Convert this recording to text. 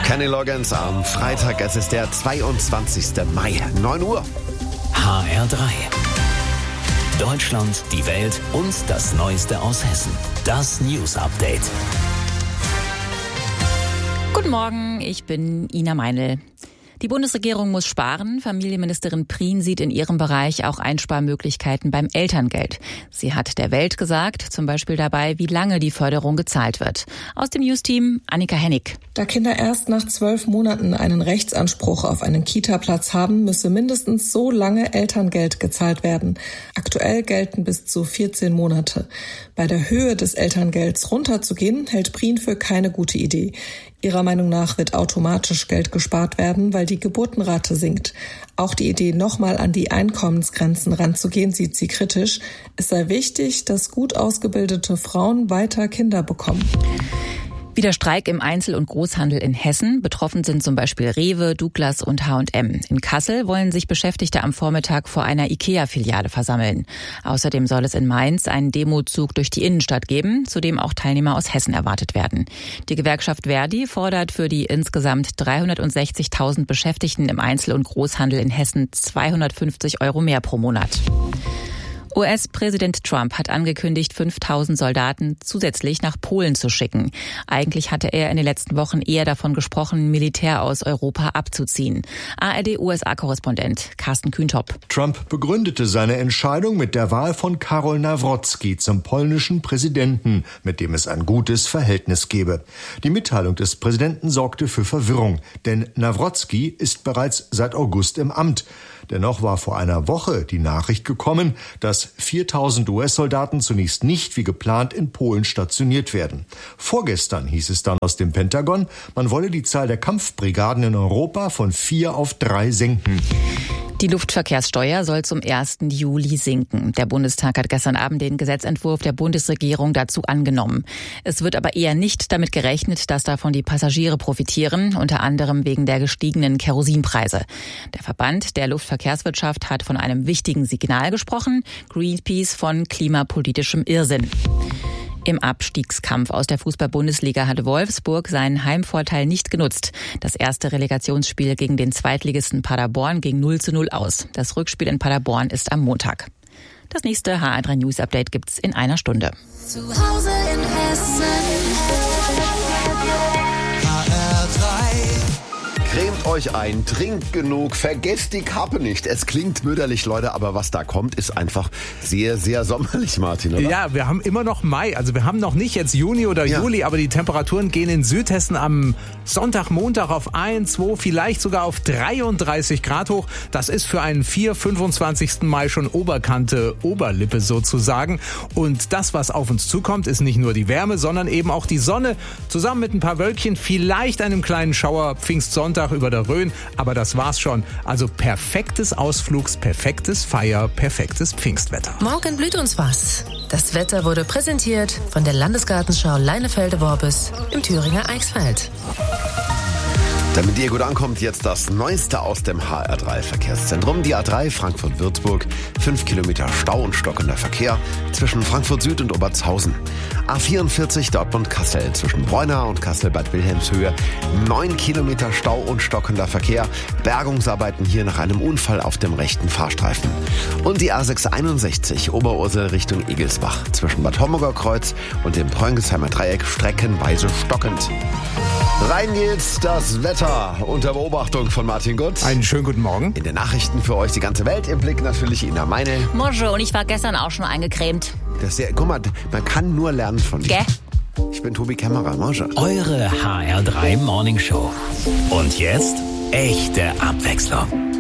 Kenny Loggins am Freitag, es ist der 22. Mai, 9 Uhr. HR3. Deutschland, die Welt und das Neueste aus Hessen. Das News Update. Guten Morgen, ich bin Ina Meinl. Die Bundesregierung muss sparen. Familienministerin Prien sieht in ihrem Bereich auch Einsparmöglichkeiten beim Elterngeld. Sie hat der Welt gesagt, zum Beispiel dabei, wie lange die Förderung gezahlt wird. Aus dem News-Team Annika Hennig. Da Kinder erst nach 12 Monaten einen Rechtsanspruch auf einen Kita-Platz haben, müsse mindestens so lange Elterngeld gezahlt werden. Aktuell gelten bis zu 14 Monate. Bei der Höhe des Elterngelds runterzugehen, hält Prien für keine gute Idee. Ihrer Meinung nach wird automatisch Geld gespart werden, weil die Geburtenrate sinkt. Auch die Idee, nochmal an die Einkommensgrenzen ranzugehen, sieht sie kritisch. Es sei wichtig, dass gut ausgebildete Frauen weiter Kinder bekommen. Wieder Streik im Einzel- und Großhandel in Hessen. Betroffen sind zum Beispiel Rewe, Douglas und H&M. In Kassel wollen sich Beschäftigte am Vormittag vor einer IKEA-Filiale versammeln. Außerdem soll es in Mainz einen Demozug durch die Innenstadt geben, zu dem auch Teilnehmer aus Hessen erwartet werden. Die Gewerkschaft Verdi fordert für die insgesamt 360.000 Beschäftigten im Einzel- und Großhandel in Hessen 250 € mehr pro Monat. US-Präsident Trump hat angekündigt, 5.000 Soldaten zusätzlich nach Polen zu schicken. Eigentlich hatte er in den letzten Wochen eher davon gesprochen, Militär aus Europa abzuziehen. ARD-USA-Korrespondent Carsten Kühntop. Trump begründete seine Entscheidung mit der Wahl von Karol Nawrocki zum polnischen Präsidenten, mit dem es ein gutes Verhältnis gebe. Die Mitteilung des Präsidenten sorgte für Verwirrung, denn Nawrocki ist bereits seit August im Amt. Dennoch war vor einer Woche die Nachricht gekommen, dass 4.000 US-Soldaten zunächst nicht wie geplant in Polen stationiert werden. Vorgestern hieß es dann aus dem Pentagon, man wolle die Zahl der Kampfbrigaden in Europa von 4 auf 3 senken. Die Luftverkehrssteuer soll zum 1. Juli sinken. Der Bundestag hat gestern Abend den Gesetzentwurf der Bundesregierung dazu angenommen. Es wird aber eher nicht damit gerechnet, dass davon die Passagiere profitieren, unter anderem wegen der gestiegenen Kerosinpreise. Der Verband der Luftverkehrswirtschaft hat von einem wichtigen Signal gesprochen, Greenpeace von klimapolitischem Irrsinn. Im Abstiegskampf aus der Fußball-Bundesliga hat Wolfsburg seinen Heimvorteil nicht genutzt. Das erste Relegationsspiel gegen den Zweitligisten Paderborn ging 0:0 aus. Das Rückspiel in Paderborn ist am Montag. Das nächste HR3 News Update gibt's in einer Stunde. Zu Hause in Hessen. Cremt euch ein, trinkt genug, vergesst die Kappe nicht. Es klingt mütterlich, Leute, aber was da kommt, ist einfach sehr, sehr sommerlich, Martin, oder? Ja, wir haben immer noch Mai. Also wir haben noch nicht jetzt Juni oder Juli, aber die Temperaturen gehen in Südhessen am Sonntag, Montag auf 1, 2, vielleicht sogar auf 33 Grad hoch. Das ist für einen 25. Mai schon Oberkante, Oberlippe sozusagen. Und das, was auf uns zukommt, ist nicht nur die Wärme, sondern eben auch die Sonne. Zusammen mit ein paar Wölkchen, vielleicht einem kleinen Schauer Pfingstsonntag über der Rhön, aber das war's schon. Also perfektes Ausflugs, perfektes Feier, perfektes Pfingstwetter. Morgen blüht uns was. Das Wetter wurde präsentiert von der Landesgartenschau Leinefelde-Worbis im Thüringer Eichsfeld. Damit ihr gut ankommt, jetzt das Neueste aus dem HR3-Verkehrszentrum. Die A3 Frankfurt-Würzburg, 5 Kilometer Stau und stockender Verkehr zwischen Frankfurt Süd und Obertshausen. A44 Dortmund-Kassel zwischen Bräuna und Kassel-Bad Wilhelmshöhe, 9 Kilometer Stau und stockender Verkehr. Bergungsarbeiten hier nach einem Unfall auf dem rechten Fahrstreifen. Und die A661 Oberursel Richtung Egelsbach zwischen Bad Homburger Kreuz und dem Preungesheimer Dreieck streckenweise stockend. Rein geht's, das Wetter unter Beobachtung von Martin Gutz. Einen schönen guten Morgen. In den Nachrichten für euch die ganze Welt im Blick, natürlich Ina Meinl. Bonjour, und ich war gestern auch schon eingecremt. Guck mal, man kann nur lernen von dir. Gell? Ich bin Tobi Kämmerer, Bonjour. Eure HR3 Morning Show. Und jetzt echte Abwechslung.